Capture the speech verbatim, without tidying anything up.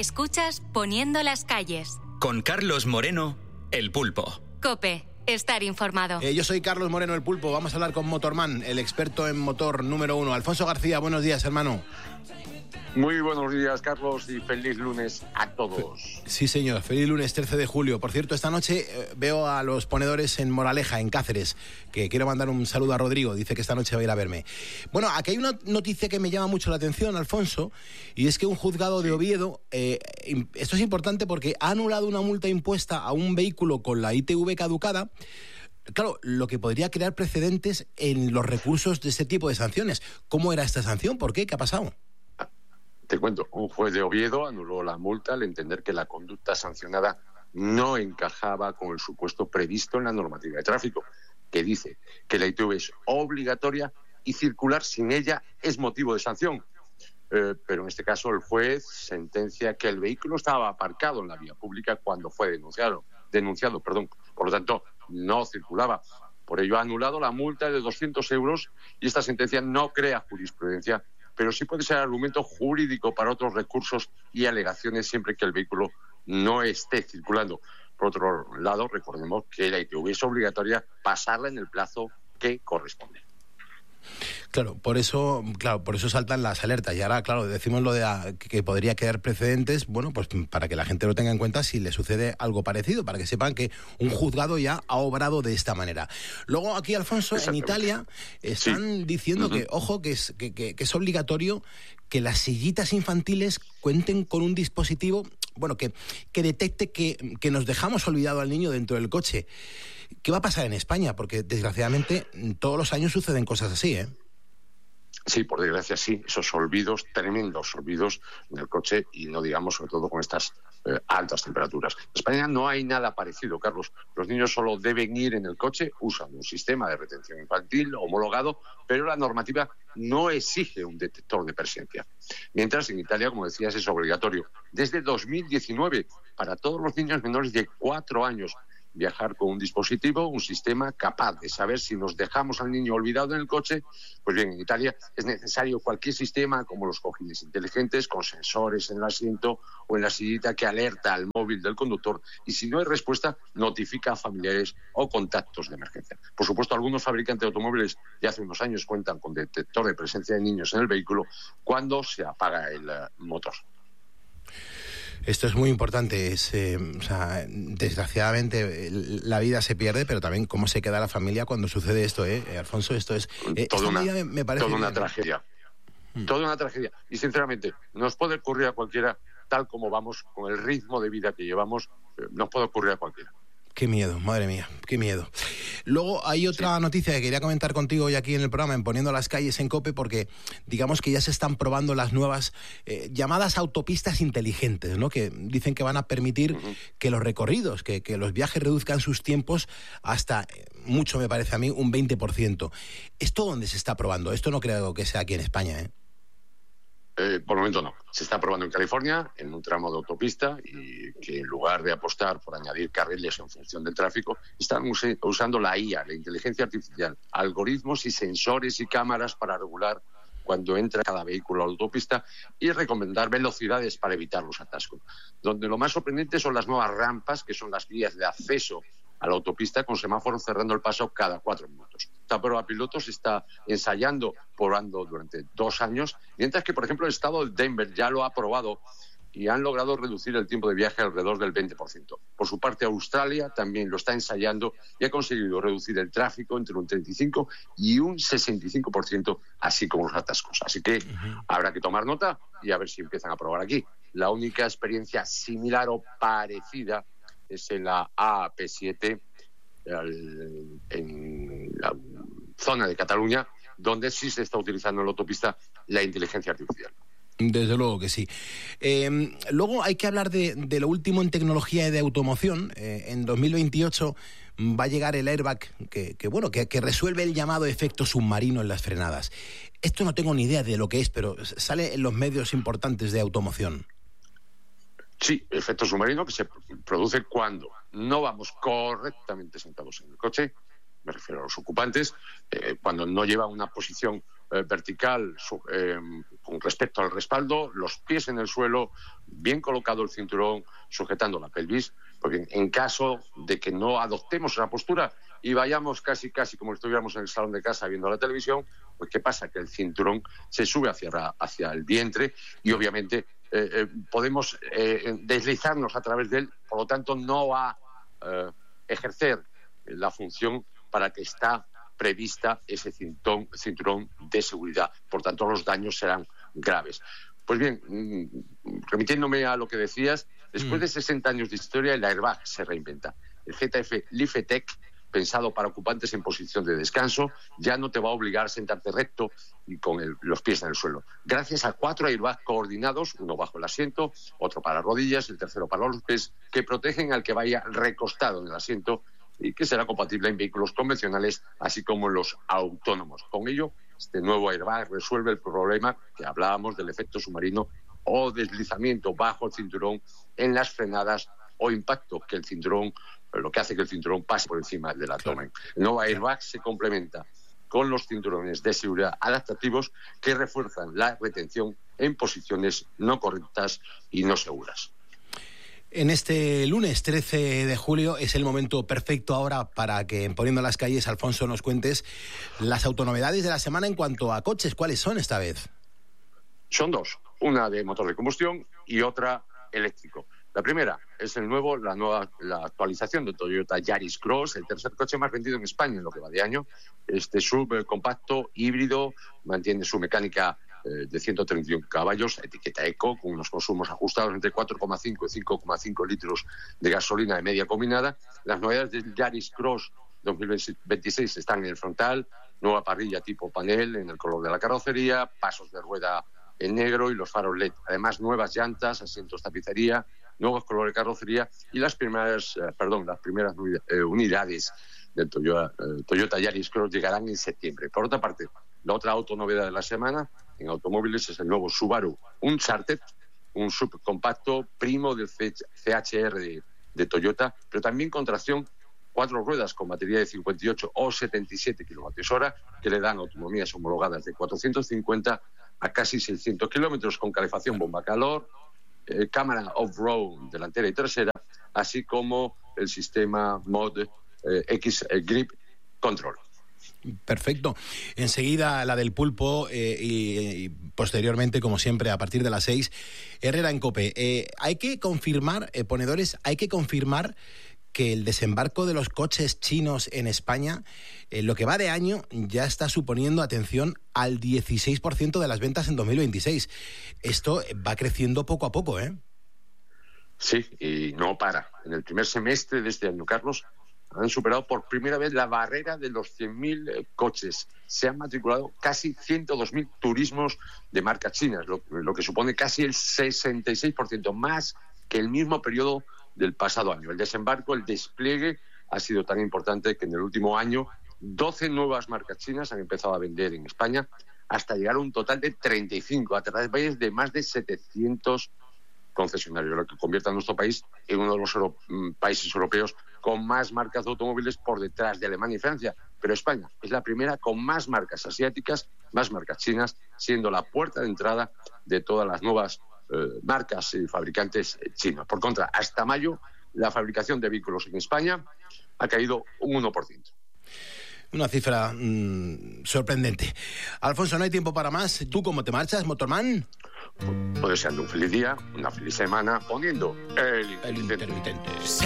Escuchas Poniendo las calles. Con Carlos Moreno, El Pulpo. COPE. Estar informado. Eh, yo soy Carlos Moreno, El Pulpo. Vamos a hablar con Motorman, el experto en motor número uno. Alfonso García, buenos días, hermano. Muy buenos días, Carlos, y feliz lunes a todos. Sí, señor, feliz lunes trece de julio. Por cierto, esta noche eh, veo a los ponedores en Moraleja, en Cáceres, que quiero mandar un saludo a Rodrigo, dice que esta noche va a ir a verme. Bueno, aquí hay una noticia que me llama mucho la atención, Alfonso, y es que un juzgado de Oviedo, eh, esto es importante porque ha anulado una multa impuesta a un vehículo con la I T V caducada. Claro, lo que podría crear precedentes en los recursos de este tipo de sanciones. ¿Cómo era esta sanción? ¿Por qué? ¿Qué ha pasado? Te cuento, un juez de Oviedo anuló la multa al entender que la conducta sancionada no encajaba con el supuesto previsto en la normativa de tráfico, que dice que la I T V es obligatoria y circular sin ella es motivo de sanción. Eh, pero en este caso el juez sentencia que el vehículo estaba aparcado en la vía pública cuando fue denunciado, denunciado, perdón. Por lo tanto, no circulaba. Por ello ha anulado la multa de doscientos euros y esta sentencia no crea jurisprudencia, pero sí puede ser argumento jurídico para otros recursos y alegaciones siempre que el vehículo no esté circulando. Por otro lado, recordemos que la I T V es obligatoria pasarla en el plazo que corresponde. Claro, por eso, claro, por eso saltan las alertas. Y ahora, claro, decimos lo de a, que podría quedar precedentes, bueno, pues para que la gente lo tenga en cuenta si le sucede algo parecido, para que sepan que un juzgado ya ha obrado de esta manera. Luego aquí, Alfonso, en Italia están sí. diciendo uh-huh. que, ojo, que es, que, que, que es obligatorio que las sillitas infantiles cuenten con un dispositivo, bueno, que, que detecte que, que nos dejamos olvidado al niño dentro del coche. ¿Qué va a pasar en España? Porque, desgraciadamente, todos los años suceden cosas así, ¿eh? Sí, por desgracia sí, esos olvidos, tremendos olvidos en el coche y no digamos sobre todo con estas eh, altas temperaturas. En España no hay nada parecido, Carlos. Los niños solo deben ir en el coche usando un sistema de retención infantil homologado, pero la normativa no exige un detector de presencia. Mientras en Italia, como decías, es obligatorio desde dos mil diecinueve para todos los niños menores de cuatro años. Viajar con un dispositivo, un sistema capaz de saber si nos dejamos al niño olvidado en el coche. Pues bien, en Italia es necesario cualquier sistema como los cojines inteligentes con sensores en el asiento o en la sillita que alerta al móvil del conductor y si no hay respuesta notifica a familiares o contactos de emergencia. Por supuesto, algunos fabricantes de automóviles ya hace unos años cuentan con detector de presencia de niños en el vehículo cuando se apaga el uh, motor. Esto es muy importante, es, eh, o sea, desgraciadamente la vida se pierde, pero también cómo se queda la familia cuando sucede esto, ¿eh? Alfonso, esto es... Eh, toda una, me, me parece toda una bien. tragedia, hmm. toda una tragedia. Y sinceramente, nos puede ocurrir a cualquiera, tal como vamos, con el ritmo de vida que llevamos, eh, nos puede ocurrir a cualquiera. Qué miedo, madre mía, qué miedo. Luego hay otra sí. noticia que quería comentar contigo hoy aquí en el programa, en Poniendo las calles en COPE, porque digamos que ya se están probando las nuevas eh, llamadas autopistas inteligentes, ¿no? Que dicen que van a permitir uh-huh. que los recorridos, que, que los viajes reduzcan sus tiempos hasta, mucho me parece a mí, un veinte por ciento. ¿Esto dónde se está probando? Esto no creo que sea aquí en España, ¿eh? Eh, por el momento no. Se está probando en California, en un tramo de autopista, y que en lugar de apostar por añadir carriles en función del tráfico, están use, usando la I A, la inteligencia artificial, algoritmos y sensores y cámaras para regular cuando entra cada vehículo a la autopista y recomendar velocidades para evitar los atascos. Donde lo más sorprendente son las nuevas rampas, que son las vías de acceso a la autopista con semáforos cerrando el paso cada cuatro minutos. Esta prueba piloto se está ensayando, probando durante dos años, mientras que, por ejemplo, el estado de Denver ya lo ha probado y han logrado reducir el tiempo de viaje alrededor del veinte por ciento. Por su parte, Australia también lo está ensayando y ha conseguido reducir el tráfico entre un treinta y cinco y un sesenta y cinco por ciento, así como los atascos. Así que uh-huh. habrá que tomar nota y a ver si empiezan a probar aquí. La única experiencia similar o parecida es en la A P siete, en la zona de Cataluña, donde sí se está utilizando en la autopista la inteligencia artificial. Desde luego que sí. Eh, luego hay que hablar de, de lo último en tecnología de automoción. Eh, en dos mil veintiocho va a llegar el airbag que, que, bueno, que, que resuelve el llamado efecto submarino en las frenadas. Esto no tengo ni idea de lo que es, pero sale en los medios importantes de automoción. Sí, efecto submarino que se produce cuando no vamos correctamente sentados en el coche, me refiero a los ocupantes, eh, cuando no lleva una posición eh, vertical su, eh, con respecto al respaldo, los pies en el suelo, bien colocado el cinturón, sujetando la pelvis, porque en, en caso de que no adoptemos esa postura y vayamos casi casi como si estuviéramos en el salón de casa viendo la televisión, pues ¿qué pasa? Que el cinturón se sube hacia, hacia el vientre y obviamente eh, eh, podemos eh, deslizarnos a través de él, por lo tanto no va a eh, ejercer la función para que está prevista ese cinturón, cinturón de seguridad. Por tanto, los daños serán graves. Pues bien, remitiéndome a lo que decías, después de sesenta años de historia, el airbag se reinventa. El Z F Lifetec, pensado para ocupantes en posición de descanso, ya no te va a obligar a sentarte recto y con el, los pies en el suelo. Gracias a cuatro airbags coordinados, uno bajo el asiento, otro para rodillas, el tercero para los pies, que protegen al que vaya recostado en el asiento y que será compatible en vehículos convencionales, así como en los autónomos. Con ello, este nuevo airbag resuelve el problema que hablábamos del efecto submarino o deslizamiento bajo el cinturón en las frenadas o impacto que el cinturón, lo que hace que el cinturón pase por encima del abdomen. El nuevo airbag se complementa con los cinturones de seguridad adaptativos que refuerzan la retención en posiciones no correctas y no seguras. En este lunes trece de julio es el momento perfecto ahora para que, en Poniendo las Calles, Alfonso, nos cuentes las autonovedades de la semana en cuanto a coches. ¿Cuáles son esta vez? Son dos, una de motor de combustión y otra eléctrico. La primera es el nuevo, la nueva, la actualización de Toyota Yaris Cross, el tercer coche más vendido en España en lo que va de año. Este subcompacto híbrido mantiene su mecánica eh, de ciento treinta y uno caballos, etiqueta eco, con unos consumos ajustados entre cuatro coma cinco y cinco coma cinco litros de gasolina de media combinada. Las novedades del Yaris Cross dos mil veintiséis están en el frontal, nueva parrilla tipo panel en el color de la carrocería, pasos de rueda en negro y los faros L E D. Además, nuevas llantas, asientos tapicería, nuevos colores de carrocería y las primeras, eh, perdón, las primeras eh, unidades del Toyota, eh, Toyota Yaris Cross llegarán en septiembre. Por otra parte, la otra autonovedad de la semana en automóviles es el nuevo Subaru Uncharted, un subcompacto primo del C H R de, de Toyota, pero también con tracción cuatro ruedas con batería de cincuenta y ocho o setenta y siete kilovatios hora, que le dan autonomías homologadas de cuatrocientos cincuenta a casi seiscientos kilómetros, con calefacción bomba calor, eh, cámara off-road delantera y trasera, así como el sistema Mod eh, X eh, Grip Control. Perfecto. Enseguida la del pulpo eh, y, y posteriormente, como siempre, a partir de las seis, Herrera en COPE. Eh, hay que confirmar, eh, ponedores, hay que confirmar que el desembarco de los coches chinos en España, en lo que va de año, ya está suponiendo, atención, al dieciséis por ciento de las ventas en dos mil veintiséis. Esto va creciendo poco a poco, ¿eh? Sí, y no para. En el primer semestre de este año, Carlos, han superado por primera vez la barrera de los cien mil eh, coches. Se han matriculado casi ciento dos mil turismos de marcas chinas, lo, lo que supone casi el sesenta y seis por ciento más que el mismo periodo del pasado año. El desembarco, el despliegue ha sido tan importante que en el último año doce nuevas marcas chinas han empezado a vender en España, hasta llegar a un total de treinta y cinco, a través de más de setecientos concesionarios, lo que convierte a nuestro país en uno de los euro, países europeos con más marcas de automóviles por detrás de Alemania y Francia. Pero España es la primera con más marcas asiáticas, más marcas chinas, siendo la puerta de entrada de todas las nuevas eh, marcas y fabricantes chinos. Por contra, hasta mayo, la fabricación de vehículos en España ha caído un uno por ciento. Una cifra mmm, sorprendente. Alfonso, no hay tiempo para más. ¿Tú cómo te marchas, Motorman? Pues deseando un feliz día, una feliz semana, poniendo el, el intermitente.